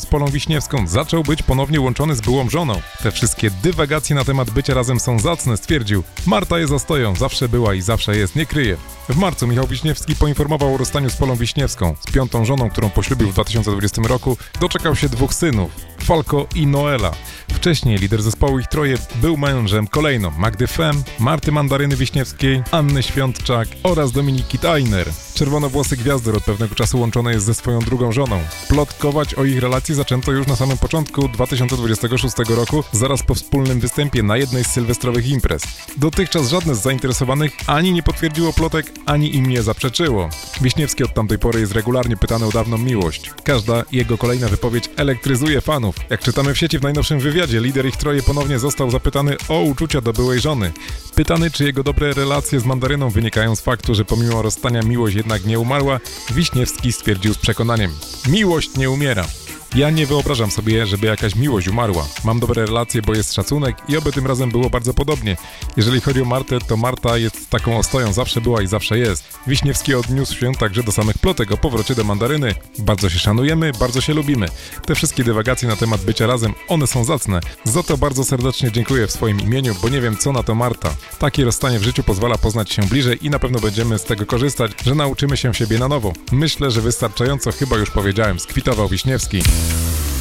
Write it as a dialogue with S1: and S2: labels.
S1: Polą Wiśniewską, zaczął być ponownie łączony z byłą żoną. Te wszystkie dywagacje na temat bycia razem są zacne, stwierdził. Marta jest zastoją, zawsze była i zawsze jest, nie kryje. W marcu Michał Wiśniewski poinformował o rozstaniu z Polą Wiśniewską. Z piątą żoną, którą poślubił w 2020 roku, doczekał się 2 synów, Falco i Noela. Wcześniej lider zespołu Ich Troje był mężem kolejno Magdy Fem, Marty Mandaryny Wiśniewskiej, Anny Świątczak oraz Dominiki Tajner. Czerwonowłosy gwiazdor od pewnego czasu łączony jest ze swoją drugą żoną. Plotkować o ich relacji zaczęto już na samym początku 2026 roku, zaraz po wspólnym występie na jednej z sylwestrowych imprez. Dotychczas żadne z zainteresowanych ani nie potwierdziło plotek, ani im nie zaprzeczyło. Wiśniewski od tamtej pory jest regularnie pytany o dawną miłość. Każda jego kolejna wypowiedź elektryzuje fanów. Jak czytamy w sieci w najnowszym wywiadzie, lider Ich Troje ponownie został zapytany o uczucia do byłej żony. Pytany, czy jego dobre relacje z Mandaryną wynikają z faktu, że pomimo rozstania miłość jednak nie umarła, Wiśniewski stwierdził z przekonaniem: miłość nie umiera. Ja nie wyobrażam sobie, żeby jakaś miłość umarła. Mam dobre relacje, bo jest szacunek i oby tym razem było bardzo podobnie. Jeżeli chodzi o Martę, to Marta jest taką ostoją, zawsze była i zawsze jest. Wiśniewski odniósł się także do samych plotek o powrocie do Mandaryny. Bardzo się szanujemy, bardzo się lubimy. Te wszystkie dywagacje na temat bycia razem, one są zacne. Za to bardzo serdecznie dziękuję w swoim imieniu, bo nie wiem, co na to Marta. Takie rozstanie w życiu pozwala poznać się bliżej i na pewno będziemy z tego korzystać, że nauczymy się siebie na nowo. Myślę, że wystarczająco chyba już powiedziałem, skwitował Wiśniewski.